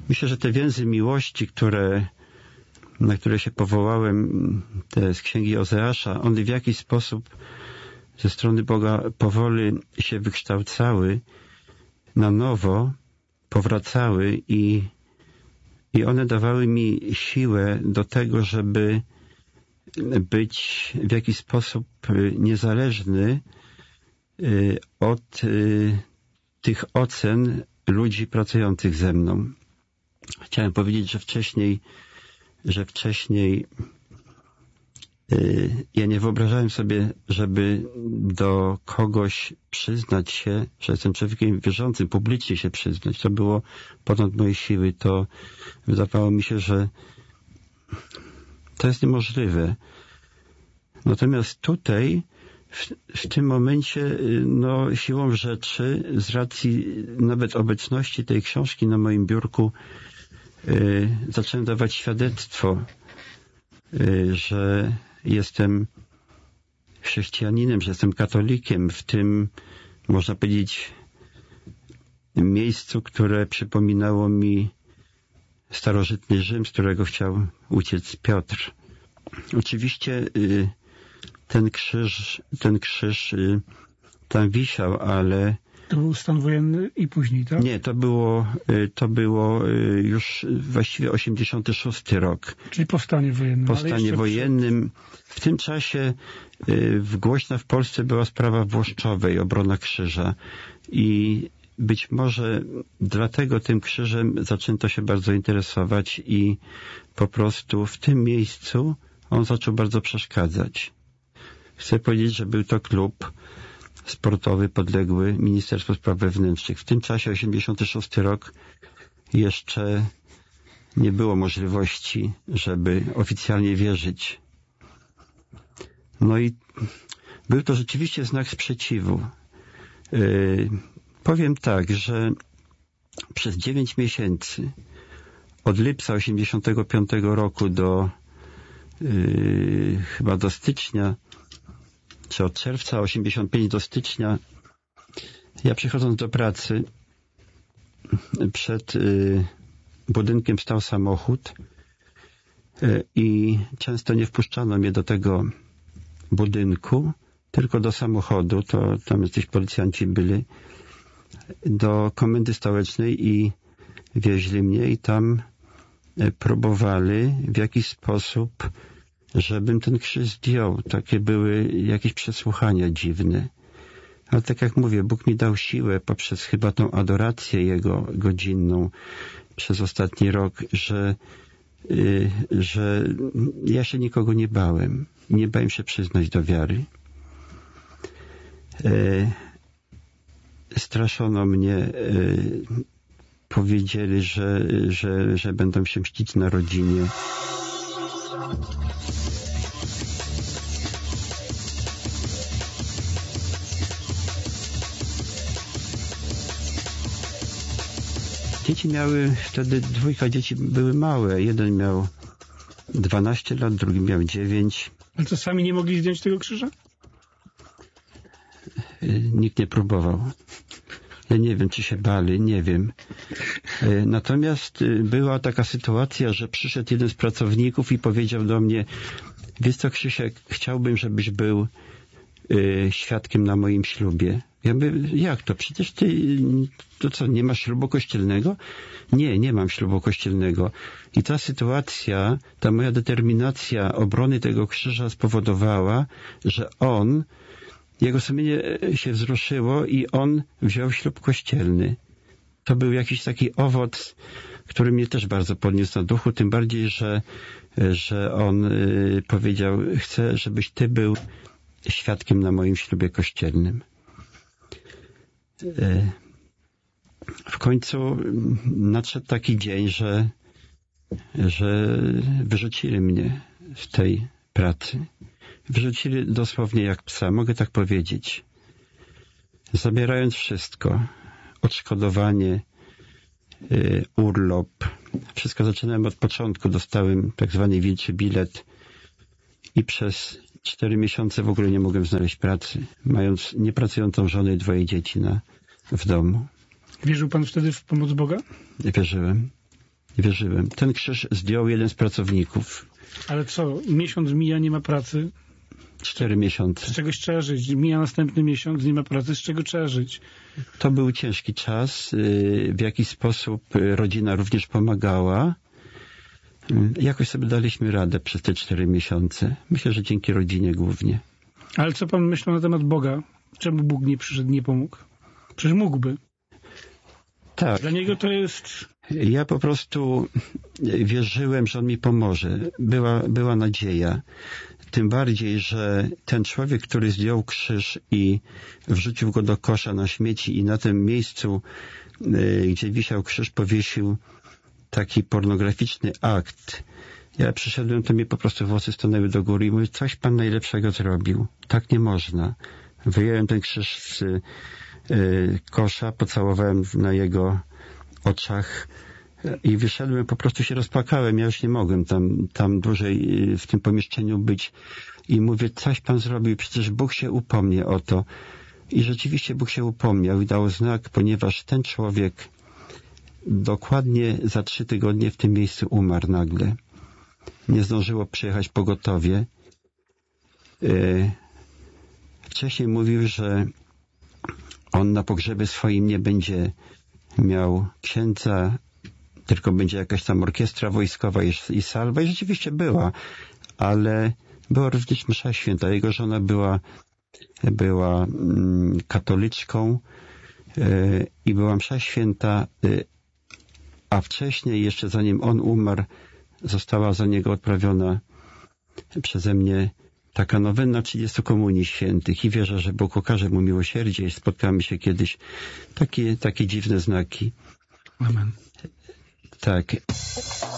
Myślę, że te więzy miłości, na które się powołałem, te z księgi Ozeasza, one w jakiś sposób ze strony Boga powoli się wykształcały na nowo, powracały i one dawały mi siłę do tego, żeby być w jakiś sposób niezależny od tych ocen ludzi pracujących ze mną. Chciałem powiedzieć, że wcześniej ja nie wyobrażałem sobie, żeby do kogoś przyznać się, że jestem człowiekiem wierzącym, publicznie się przyznać. To było ponad moje siły. To wydawało mi się, że to jest niemożliwe. Natomiast tutaj, w tym momencie, siłą rzeczy, z racji nawet obecności tej książki na moim biurku, zacząłem dawać świadectwo, że jestem chrześcijaninem, że jestem katolikiem w tym, można powiedzieć, miejscu, które przypominało mi starożytny Rzym, z którego chciał uciec Piotr. Oczywiście ten krzyż tam wisiał, ale... To był stan wojenny i później, tak? Nie, to było już właściwie 86 rok. Czyli po stanie wojennym. Po stanie wojennym. W tym czasie głośna w Polsce była sprawa Włoszczowej, obrona krzyża. I być może dlatego tym krzyżem zaczęto się bardzo interesować i po prostu w tym miejscu on zaczął bardzo przeszkadzać. Chcę powiedzieć, że był to klub sportowy podległy Ministerstwu Spraw Wewnętrznych. W tym czasie, 86 rok, jeszcze nie było możliwości, żeby oficjalnie wierzyć. No i był to rzeczywiście znak sprzeciwu. Powiem tak, że przez 9 miesięcy, od lipca 85 roku chyba do stycznia, czy od czerwca 85 do stycznia, ja przychodząc do pracy, przed budynkiem stał samochód i często nie wpuszczano mnie do tego budynku, tylko do samochodu, to tam jacyś policjanci byli, do komendy stołecznej i wieźli mnie i tam próbowali w jakiś sposób, żebym ten krzyż zdjął. Takie były jakieś przesłuchania dziwne. Ale tak jak mówię, Bóg mi dał siłę poprzez chyba tą adorację Jego godzinną przez ostatni rok, że ja się nikogo nie bałem. Nie bałem się przyznać do wiary. Straszono mnie, powiedzieli, że będą się mścić na rodzinie. Dzieci miały wtedy, 2 dzieci były małe. Jeden miał 12 lat, drugi miał 9. Ale to sami nie mogli zdjąć tego krzyża? Nikt nie próbował. Ja nie wiem, czy się bali, nie wiem. Natomiast była taka sytuacja, że przyszedł jeden z pracowników i powiedział do mnie: wiesz co, Krzysiek, chciałbym, żebyś był świadkiem na moim ślubie. Ja mówię, jak to? Przecież ty, to co, nie masz ślubu kościelnego? Nie mam ślubu kościelnego. I ta sytuacja, ta moja determinacja obrony tego krzyża spowodowała, że jego sumienie się wzruszyło i on wziął ślub kościelny. To był jakiś taki owoc, który mnie też bardzo podniósł na duchu, tym bardziej, że on powiedział: chcę, żebyś ty był świadkiem na moim ślubie kościelnym. W końcu nadszedł taki dzień, że wyrzucili mnie z tej pracy. Wyrzucili dosłownie jak psa, mogę tak powiedzieć. Zabierając wszystko. Odszkodowanie, urlop. Wszystko zaczynałem od początku. Dostałem tak zwany wilczy bilet i przez 4 miesiące w ogóle nie mogłem znaleźć pracy, mając niepracującą żonę i 2 dzieci w domu. Wierzył pan wtedy w pomoc Boga? Wierzyłem. Wierzyłem. Ten krzyż zdjął jeden z pracowników. Ale co, miesiąc mija, nie ma pracy? 4 miesiące. Z czegoś trzeba żyć. Mija następny miesiąc, nie ma pracy, z czego trzeba żyć? To był ciężki czas. W jakiś sposób rodzina również pomagała. Jakoś sobie daliśmy radę przez te 4 miesiące. Myślę, że dzięki rodzinie głównie. Ale co pan myślał na temat Boga? Czemu Bóg nie przyszedł, nie pomógł? Przecież mógłby. Tak. Dla niego to jest... Ja po prostu wierzyłem, że on mi pomoże. Była nadzieja. Tym bardziej, że ten człowiek, który zdjął krzyż i wrzucił go do kosza na śmieci i na tym miejscu, gdzie wisiał krzyż, powiesił taki pornograficzny akt. Ja przyszedłem, to mi po prostu włosy stanęły do góry i mówię, coś pan najlepszego zrobił. Tak nie można. Wyjąłem ten krzyż z kosza, pocałowałem na jego oczach i wyszedłem, po prostu się rozpłakałem. Ja już nie mogłem tam dłużej w tym pomieszczeniu być. I mówię, coś pan zrobił, przecież Bóg się upomnie o to. I rzeczywiście Bóg się upomniał i dał znak, ponieważ ten człowiek dokładnie za 3 tygodnie w tym miejscu umarł nagle. Nie zdążyło przyjechać pogotowie. Wcześniej mówił, że on na pogrzebie swoim nie będzie miał księdza, tylko będzie jakaś tam orkiestra wojskowa i salwa. I rzeczywiście była, ale była również msza święta. Jego żona była katoliczką i była msza święta, a wcześniej, jeszcze zanim on umarł, została za niego odprawiona przeze mnie taka nowenna 30 komunii świętych i wierzę, że Bóg okaże mu miłosierdzie i spotkamy się kiedyś. Takie dziwne znaki. Amen. Tak.